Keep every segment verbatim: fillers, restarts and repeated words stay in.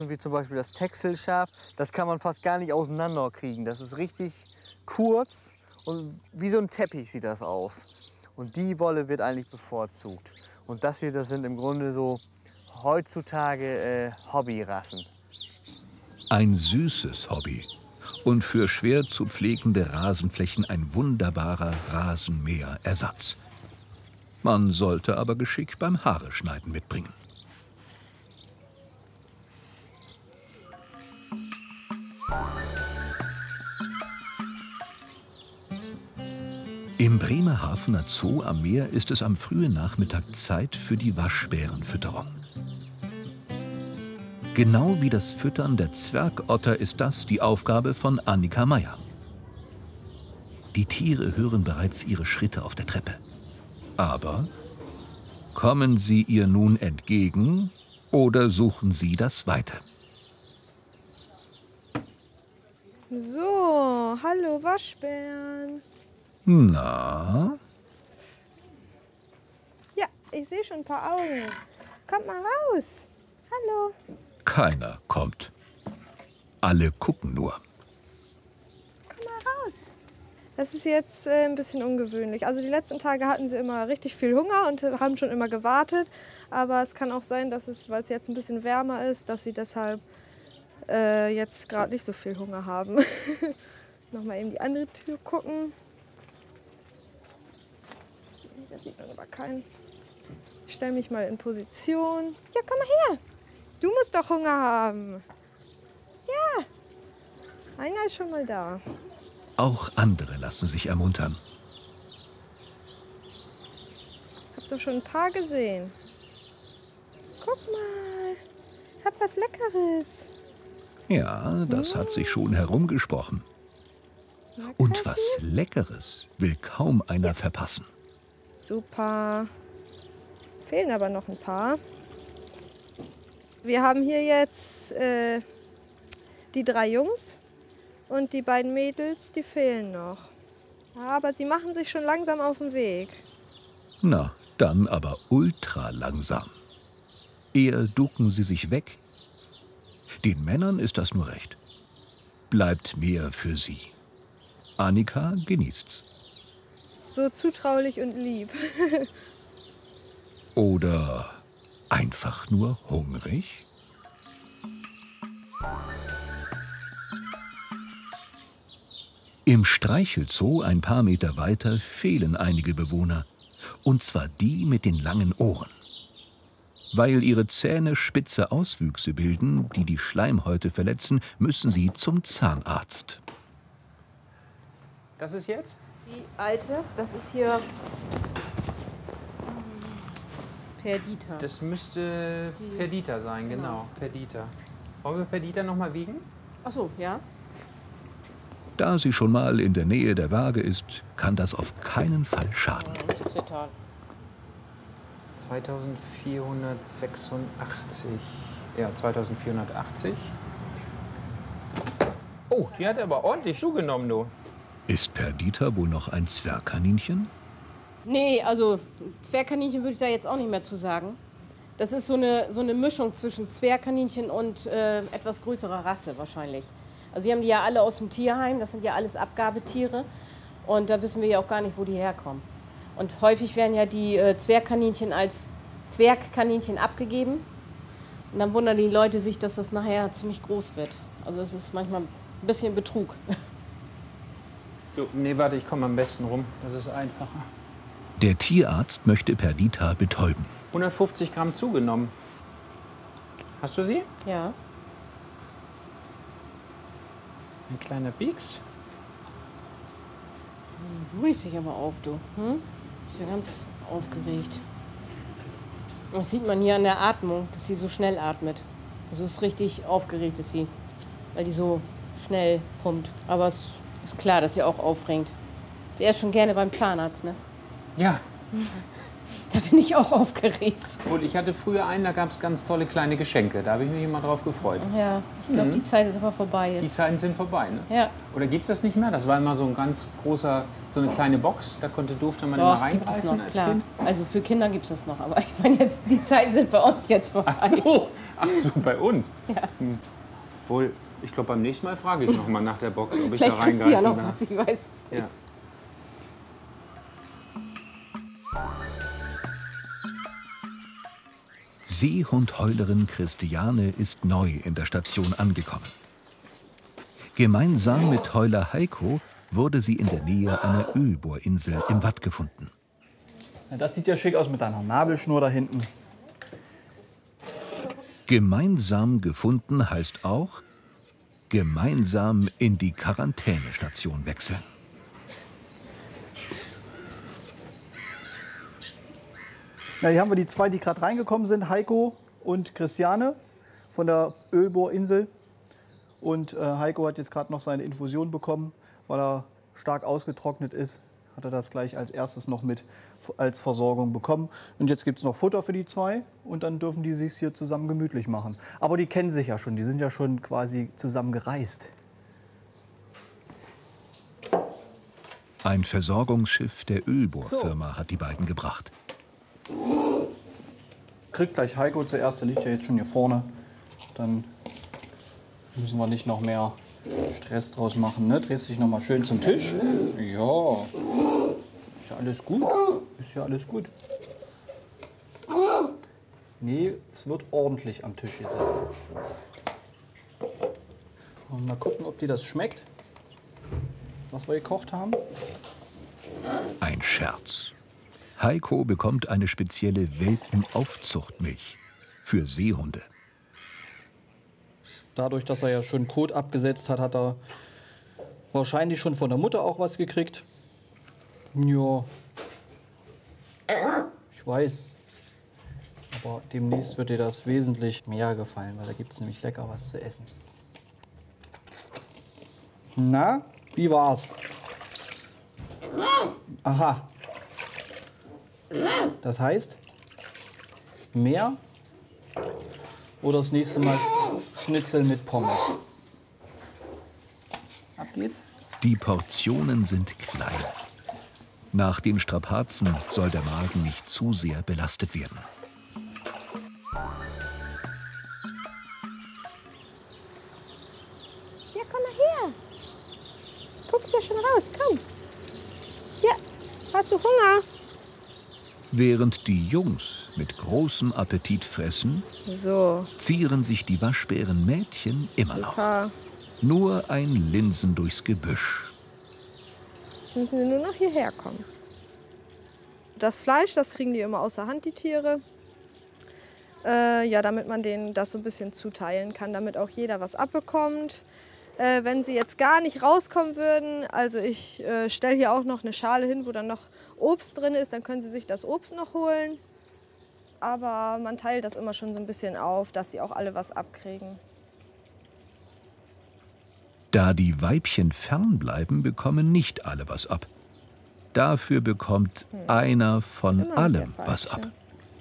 Wie zum Beispiel das Texelschaf, das kann man fast gar nicht auseinanderkriegen. Das ist richtig kurz und wie so ein Teppich sieht das aus. Und die Wolle wird eigentlich bevorzugt. Und das hier, das sind im Grunde so heutzutage äh, Hobbyrassen. Ein süßes Hobby und für schwer zu pflegende Rasenflächen ein wunderbarer Rasenmäherersatz. Man sollte aber Geschick beim Haareschneiden mitbringen. Im Bremerhavener Zoo am Meer ist es am frühen Nachmittag Zeit für die Waschbärenfütterung. Genau wie das Füttern der Zwergotter ist das die Aufgabe von Annika Meier. Die Tiere hören bereits ihre Schritte auf der Treppe. Aber kommen sie ihr nun entgegen oder suchen sie das Weite? So, hallo Waschbären. Na? Ja, ich sehe schon ein paar Augen. Kommt mal raus. Hallo. Keiner kommt. Alle gucken nur. Komm mal raus. Das ist jetzt äh, ein bisschen ungewöhnlich. Also die letzten Tage hatten sie immer richtig viel Hunger und haben schon immer gewartet. Aber es kann auch sein, dass es, weil es jetzt ein bisschen wärmer ist, dass sie deshalb äh, jetzt gerade nicht so viel Hunger haben. Nochmal eben die andere Tür gucken. Da sieht man aber keinen. Ich stelle mich mal in Position. Ja, komm mal her. Du musst doch Hunger haben. Ja. Einer ist schon mal da. Auch andere lassen sich ermuntern. Hab doch schon ein paar gesehen. Guck mal. Hab was Leckeres. Ja, das hat sich schon herumgesprochen. Und was Leckeres will kaum einer verpassen. Super. Fehlen aber noch ein paar. Wir haben hier jetzt äh, die drei Jungs und die beiden Mädels, die fehlen noch. Aber sie machen sich schon langsam auf den Weg. Na, dann aber ultra langsam. Eher ducken sie sich weg. Den Männern ist das nur recht. Bleibt mehr für sie. Annika genießt's. So zutraulich und lieb. Oder einfach nur hungrig? Im Streichelzoo ein paar Meter weiter fehlen einige Bewohner. Und zwar die mit den langen Ohren. Weil ihre Zähne spitze Auswüchse bilden, die die Schleimhäute verletzen, müssen sie zum Zahnarzt. Das ist jetzt? Die alte, das ist hier Perdita. Das müsste Die- Perdita sein, genau. genau. Perdita. Wollen wir Perdita noch mal wiegen? Ach so, ja. Da sie schon mal in der Nähe der Waage ist, kann das auf keinen Fall schaden. Nicht zittern. zweitausendvierhundertsechsundachtzig. Ja, zweitausendvierhundertachtzig. Oh, die hat aber ordentlich zugenommen, du. Ist Perdita wohl noch ein Zwergkaninchen? Nee, also Zwergkaninchen würde ich da jetzt auch nicht mehr zu sagen. Das ist so eine, so eine Mischung zwischen Zwergkaninchen und äh, etwas größerer Rasse wahrscheinlich. Also wir haben die ja alle aus dem Tierheim, das sind ja alles Abgabetiere. Und da wissen wir ja auch gar nicht, wo die herkommen. Und häufig werden ja die äh, Zwergkaninchen als Zwergkaninchen abgegeben. Und dann wundern die Leute sich, dass das nachher ziemlich groß wird. Also es ist manchmal ein bisschen Betrug. So, nee, warte, ich komme am besten rum. Das ist einfacher. Der Tierarzt möchte Perdita betäuben. hundertfünfzig Gramm zugenommen. Hast du sie? Ja. Ein kleiner Pieks. Du riechst dich aber auf, du. Hm? Ist ja ganz aufgeregt. Das sieht man hier an der Atmung, dass sie so schnell atmet. Also ist richtig aufgeregt ist sie, weil die so schnell pumpt. Aber es ist klar, dass sie auch aufregt. Der ist schon gerne beim Zahnarzt, ne? Ja. Da bin ich auch aufgeregt. Und ich hatte früher einen, da gab es ganz tolle kleine Geschenke. Da habe ich mich immer drauf gefreut. Ja, ich glaube, Mhm. die Zeit ist aber vorbei Die jetzt. Zeiten sind vorbei, ne? Ja. Oder gibt es das nicht mehr? Das war immer so ein ganz großer, so eine kleine Box. Da konnte, durfte man Doch, immer gibt es reingreifen noch, als klar. Kind. Also für Kinder gibt es das noch, aber ich meine jetzt, die Zeiten sind bei uns jetzt vorbei. Ach so, ach so, bei uns. Ja. Hm. Wohl, ich glaube, beim nächsten Mal frage ich noch mal nach der Box, ob ich Vielleicht da kriegst du ja reingreifen noch darf. was, ich weiß es nicht. Ja. Seehundheulerin Christiane ist neu in der Station angekommen. Gemeinsam mit Heuler Heiko wurde sie in der Nähe einer Ölbohrinsel im Watt gefunden. Ja, das sieht ja schick aus mit deiner Nabelschnur da hinten. Gemeinsam gefunden heißt auch gemeinsam in die Quarantänestation wechseln. Ja, hier haben wir die zwei, die gerade reingekommen sind, Heiko und Christiane von der Ölbohrinsel. Und äh, Heiko hat jetzt gerade noch seine Infusion bekommen, weil er stark ausgetrocknet ist. Hat er das gleich als erstes noch mit als Versorgung bekommen. Und jetzt gibt es noch Futter für die zwei und dann dürfen die sich hier zusammen gemütlich machen. Aber die kennen sich ja schon, die sind ja schon quasi zusammen gereist. Ein Versorgungsschiff der Ölbohrfirma hat die beiden gebracht. Kriegt gleich Heiko zuerst, der liegt ja jetzt schon hier vorne. Dann müssen wir nicht noch mehr Stress draus machen. Ne? Drehst dich noch mal schön zum Tisch. Ja, ist ja alles gut. Ist ja alles gut. Nee, es wird ordentlich am Tisch gesessen. Und mal gucken, ob dir das schmeckt, was wir gekocht haben. Ein Scherz. Heiko bekommt eine spezielle Welpenaufzuchtmilch für Seehunde. Dadurch, dass er ja schon Kot abgesetzt hat, hat er wahrscheinlich schon von der Mutter auch was gekriegt. Ja, ich weiß. Aber demnächst wird dir das wesentlich mehr gefallen, weil da gibt es nämlich lecker was zu essen. Na, wie war's? Aha. Das heißt, mehr oder das nächste Mal Schnitzel mit Pommes. Ab geht's. Die Portionen sind klein. Nach den Strapazen soll der Magen nicht zu sehr belastet werden. Ja, komm mal her. Guckst ja schon raus, komm. Ja, hast du Hunger? Während die Jungs mit großem Appetit fressen, So, zieren sich die Waschbärenmädchen immer noch. super. Nur ein Linsen durchs Gebüsch. Jetzt müssen wir nur noch hierher kommen. Das Fleisch, das kriegen die immer außer Hand, die Tiere. Äh, ja, damit man denen das so ein bisschen zuteilen kann, damit auch jeder was abbekommt. Äh, wenn sie jetzt gar nicht rauskommen würden, also ich äh, stelle hier auch noch eine Schale hin, wo dann noch Obst drin ist, dann können sie sich das Obst noch holen. Aber man teilt das immer schon so ein bisschen auf, dass sie auch alle was abkriegen. Da die Weibchen fernbleiben, bekommen nicht alle was ab. Dafür bekommt einer von Immer noch allem der was Falsche. ab.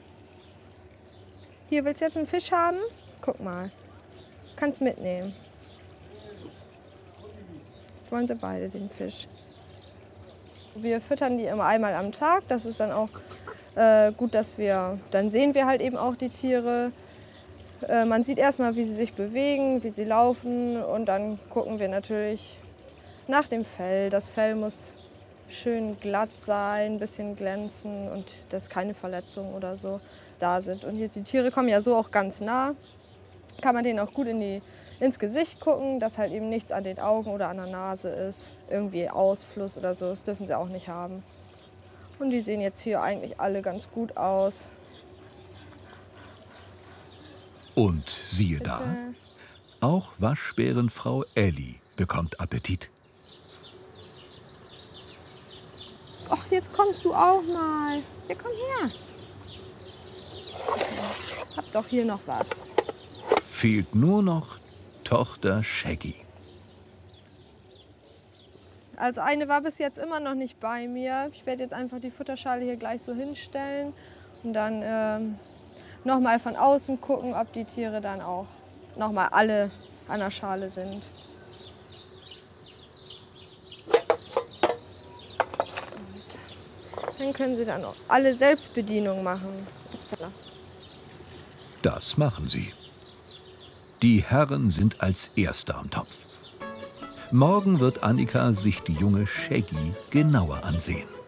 Hier, willst du jetzt einen Fisch haben? Guck mal. Kannst mitnehmen. Jetzt wollen sie beide den Fisch. Wir füttern die immer einmal am Tag. Das ist dann auch äh, gut, dass wir, dann sehen wir halt eben auch die Tiere. Äh, man sieht erstmal, wie sie sich bewegen, wie sie laufen und dann gucken wir natürlich nach dem Fell. Das Fell muss schön glatt sein, ein bisschen glänzen und dass keine Verletzungen oder so da sind. Und jetzt die Tiere kommen ja so auch ganz nah. Kann man denen auch gut in die, ins Gesicht gucken, dass halt eben nichts an den Augen oder an der Nase ist. Irgendwie Ausfluss oder so, das dürfen sie auch nicht haben. Und die sehen jetzt hier eigentlich alle ganz gut aus. Und siehe da, Bitte. auch Waschbärenfrau Elli bekommt Appetit. Ach, jetzt kommst du auch mal. Ja, komm her. Hab doch hier noch was. Fehlt nur noch Tochter Shaggy. Also eine war bis jetzt immer noch nicht bei mir. Ich werde jetzt einfach die Futterschale hier gleich so hinstellen und dann ähm, nochmal von außen gucken, ob die Tiere dann auch nochmal alle an der Schale sind. Dann können sie dann auch alle Selbstbedienung machen. Upsala. Das machen sie. Die Herren sind als Erste am Topf. Morgen wird Annika sich die junge Shaggy genauer ansehen.